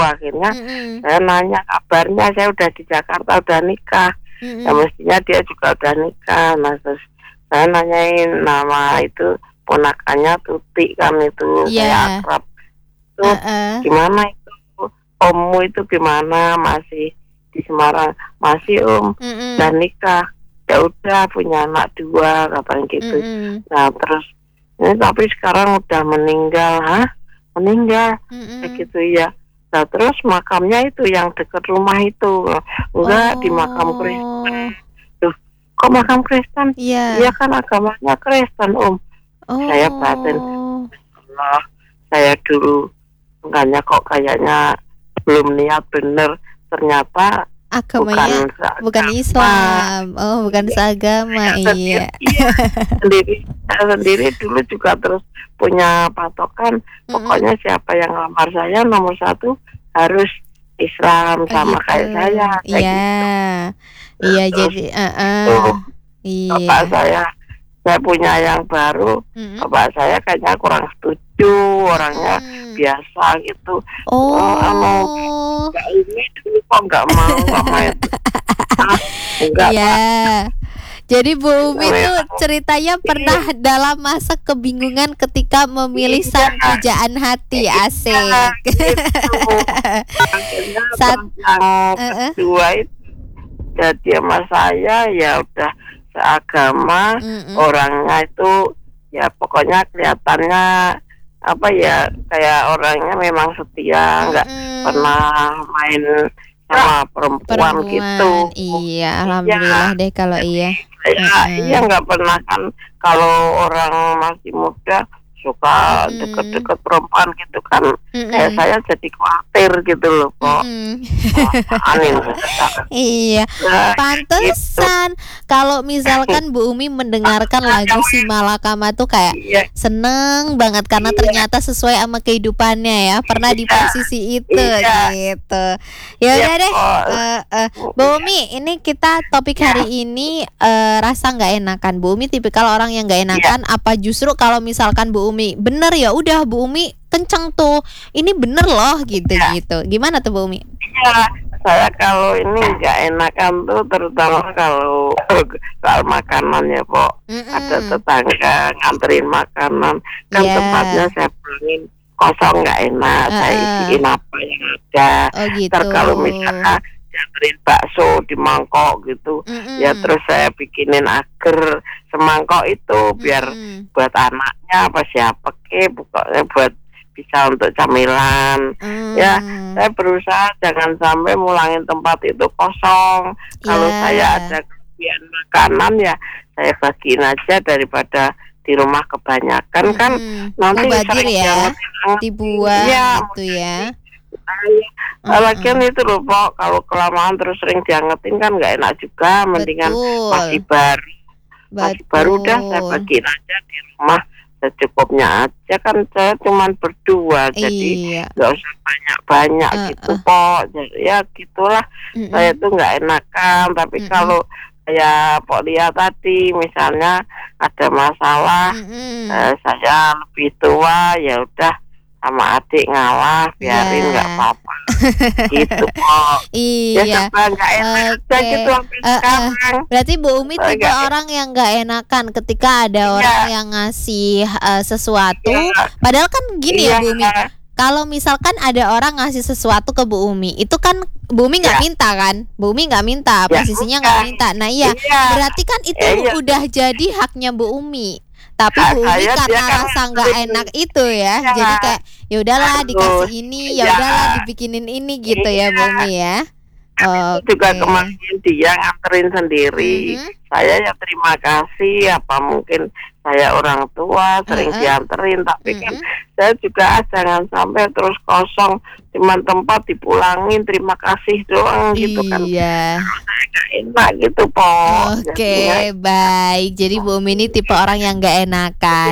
Akhirnya saya nanya kabarnya, saya udah di Jakarta, udah nikah. Ya mestinya dia juga udah nikah. Nah terus saya nanyain nama itu ponakannya Tuti kan, itu saya akrab. Itu gimana itu? Ommu itu gimana, masih di Semarang? Masih Om, udah nikah. Ya udah punya anak 2 katanya gitu. Nah terus ini tapi sekarang udah meninggal. Meninggal begitu ya. Nah terus makamnya itu yang dekat rumah itu, enggak di makam Kristen. Tuh, kok makam Kristen? Iya kan agamanya Kristen Om. Saya batin, Allah, saya dulu enggaknya kok kayaknya belum niat bener, ternyata agamanya bukan Islam. Bukan seagama. Iya. Sendiri dulu juga terus punya patokan. Pokoknya siapa yang lamar saya nomor 1 harus Islam sama gitu. kayak saya. Iya jadi bapak saya punya yang baru. Bapak saya kayaknya kurang setuju, orangnya biasa gitu. Enggak, ini dulu kok enggak mau sama itu. Enggak. Jadi Bu Umi tuh ceritanya pernah dalam masa kebingungan ketika memilih sang pujaan hati. Asik. Kedua itu jadi sama saya ya udah seagama, orangnya itu ya pokoknya kelihatannya apa ya, kayak orangnya memang setia, nggak pernah main sama perempuan gitu. Iya, alhamdulillah deh kalau iya. Iya nggak pernah kan, kalau orang masih muda suka deket-deket perempuan gitu kan, kayak saya jadi khawatir gitu loh kok. Iya, pantesan gitu. Kalau misalkan Bu Umi mendengarkan lagu Si Malakama tuh kayak seneng banget karena ternyata sesuai sama kehidupannya ya, pernah di posisi itu gitu. Ya udah deh, Bu Umi, ini kita topik hari ini rasa nggak enakan. Bu Umi tipikal orang yang nggak enakan, apa justru kalau misalkan Bu Umi bener ya udah Bu Umi kenceng tuh, ini bener loh gitu. Gimana tuh Bu Umi? Iya, saya kalau ini nggak enakan tuh terutama kalau makanan ya Pok. Ada tetangga nganterin makanan kan, tempatnya saya pulangin kosong nggak enak, saya isiin apa yang ada. Gitu. Kalau misalnya nganterin bakso di mangkok gitu, ya terus saya bikinin agar semangkok itu biar buat anaknya apa siapa pokoknya buat bisa untuk camilan. Ya saya berusaha jangan sampai mulangin tempat itu kosong. Kalau saya ada kelebihan makanan ya saya bagiin aja daripada di rumah kebanyakan kan nanti sering dibuang gitu ya. Lagian itu loh Pok, kalau kelamaan terus sering diangetin kan nggak enak juga. Mendingan masih baru udah saya bagiin aja di rumah secukupnya aja, kan saya cuma berdua jadi nggak usah banyak gitu Pok. Ya gitulah, saya tuh nggak enakan. Tapi kalau kayak Pok lihat tadi misalnya ada masalah, saya lebih tua ya udah sama adik ngalah, biarin nggak apa-apa gitu Pok. Iya. Gitu sekarang. Berarti Bu Umi tipe orang yang nggak enakan ketika ada orang yang ngasih sesuatu. Padahal kan gini ya Bu Umi, kalau misalkan ada orang ngasih sesuatu ke Bu Umi, itu kan Bu Umi nggak minta kan? Bu Umi nggak minta, posisinya nggak minta. Nah berarti kan itu udah jadi haknya Bu Umi. Tapi Bu Umi karena rasa nggak enak itu ya, jadi kayak ya udahlah dikasih ini, ya udahlah dibikinin ini gitu ya Bu Umi ya. Juga kemarin dia nganterin sendiri. Saya ya terima kasih, apa mungkin saya orang tua sering dianterin, tapi kan saya juga jangan sampai terus kosong, cuman tempat dipulangin terima kasih doang gitu kan. Saya gak enak gitu Pok. Baik. Jadi Bu Umi ini tipe orang yang gak enakan.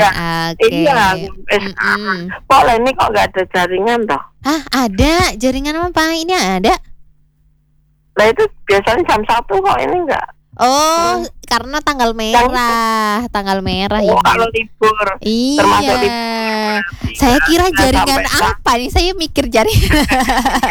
Pok ini kok gak ada jaringan toh? Ada jaringan apa? Ini ada. Lah itu biasanya jam 1 kok ini enggak. Karena tanggal merah ya. Kalau libur. Iya. Saya kira jaringan apa nih? Saya mikir jaringan.